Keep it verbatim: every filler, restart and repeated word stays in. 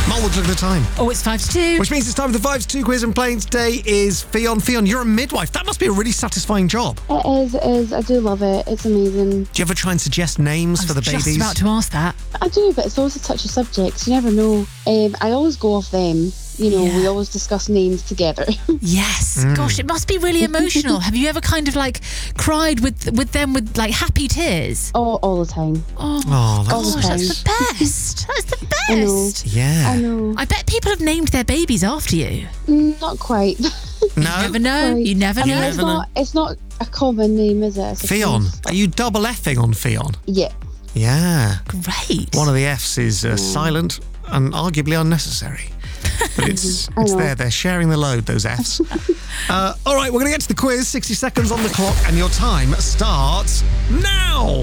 Mulwood, look at the time. Oh, it's five to two. Which means it's time for the five to two quiz, and playing today is Fionn. Fionn, you're a midwife. That must be a really satisfying job. It is, it is. I do love it. It's amazing. Do you ever try and suggest names I for the was babies? just about to ask that. I do, but it's always a touchy subject. You never know. Um, I always go off them. You know, Yeah. we always discuss names together. Yes. Gosh, it must be really emotional. Have you ever kind of like cried with with them with like happy tears? Oh, all the time. Oh, Oh, that's all the gosh, time. that's the best. That's the best. I know. Yeah. I know. I bet people have named their babies after you. Mm, Not quite. You No? never know. Quite. You never I mean, know. it's not. It's not a common name, is it? I suppose? Fionn. Are you double effing on Fionn? Yeah. Yeah. Great. One of the F's is uh, silent and arguably unnecessary. But it's I it's know. there. They're sharing the load, those F's. uh, all right, we're going to get to the quiz. sixty seconds on the clock, and your time starts now.